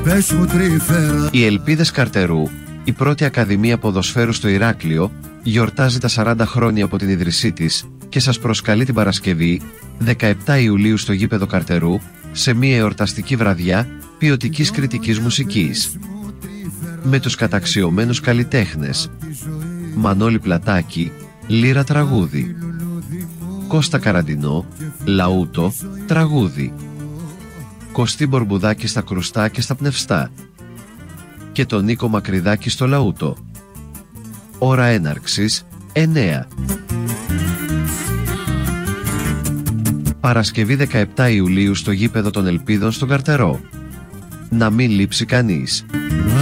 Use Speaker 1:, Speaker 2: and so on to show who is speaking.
Speaker 1: πες μου τρυφέρα.
Speaker 2: Οι Ελπίδες Καρτερού, η πρώτη ακαδημία ποδοσφαίρου στο Ηράκλειο, γιορτάζει τα 40 χρόνια από την ίδρυσή της και σας προσκαλεί την Παρασκευή 17 Ιουλίου στο γήπεδο Καρτερού σε μια εορταστική βραδιά ποιοτικής κριτικής μουσικής με τους καταξιωμένους καλλιτέχνες Μανώλη Πλατάκη, Λύρα τραγούδι, Κώστα Καραντινό, Λαούτο τραγούδι, Κωστή Μπορμπουδάκη στα κρουστά και στα πνευστά και τον Νίκο Μακριδάκη στο Λαούτο. Ώρα έναρξης 9. Παρασκευή 17 Ιουλίου στο γήπεδο των Ελπίδων στον Καρτερό. Να μην λείψει κανείς.